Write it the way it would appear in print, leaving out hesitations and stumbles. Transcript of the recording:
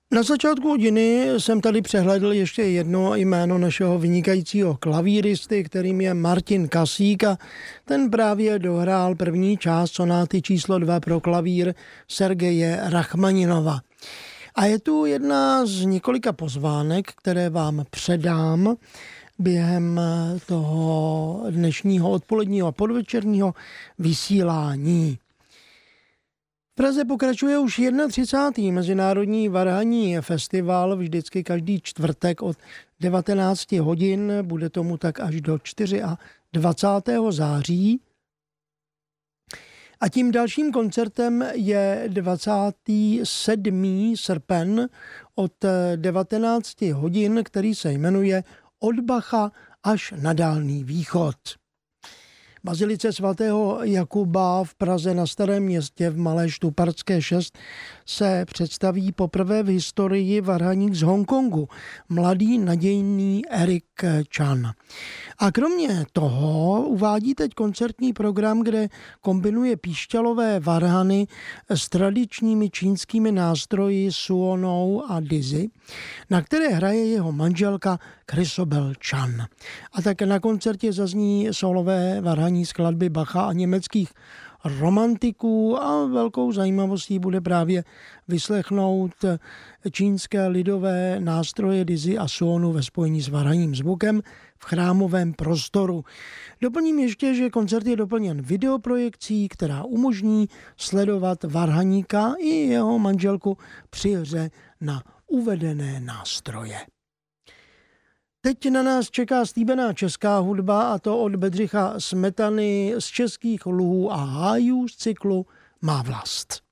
Na začátku hodiny jsem tady přehlédl ještě jedno jméno našeho vynikajícího klavíristy, kterým je Martin Kasík, a ten právě dohrál první část sonáty číslo 2 pro klavír Sergeje Rachmaninova. A je tu jedna z několika pozvánek, které vám předám během toho dnešního odpoledního a podvečerního vysílání. V Praze pokračuje už 31. Mezinárodní varhanní festival, vždycky každý čtvrtek od 19 hodin, bude tomu tak až do 24. září. A tím dalším koncertem je 27. srpen od 19 hodin, který se jmenuje Od Bacha až na Dálný východ. V bazilice svatého Jakuba v Praze na Starém Městě v Malé Štupardské 6 se představí poprvé v historii varhaník z Hongkongu, mladý nadějný Eric Chan. A kromě toho uvádí teď koncertní program, kde kombinuje píšťalové varhany s tradičními čínskými nástroji suonou a dizi, na které hraje jeho manželka Chrysobel Chan. A také na koncertě zazní solové varhaní skladby Bacha a německých romantiků a velkou zajímavostí bude právě vyslechnout čínské lidové nástroje dizi a suonu ve spojení s varhanním zvukem v chrámovém prostoru. Doplním ještě, že koncert je doplněn videoprojekcí, která umožní sledovat varhaníka i jeho manželku při hře na uvedené nástroje. Teď na nás čeká slíbená česká hudba, a to od Bedřicha Smetany z Českých luhů a hájů z cyklu Má vlast.